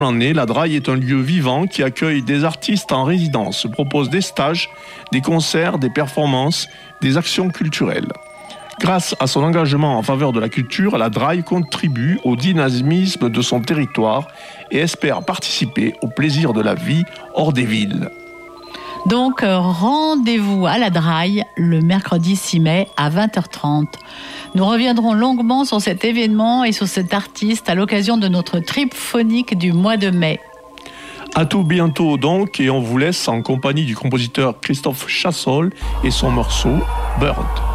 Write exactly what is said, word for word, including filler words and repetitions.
L'année, la Draille est un lieu vivant qui accueille des artistes en résidence, propose des stages, des concerts, des performances, des actions culturelles. Grâce à son engagement en faveur de la culture, la Draille contribue au dynamisme de son territoire et espère participer au plaisir de la vie hors des villes. Donc, rendez-vous à la Draille le mercredi six mai à vingt heures trente. Nous reviendrons longuement sur cet événement et sur cet artiste à l'occasion de notre trip phonique du mois de mai. À tout bientôt donc, et on vous laisse en compagnie du compositeur Christophe Chassol et son morceau Bird.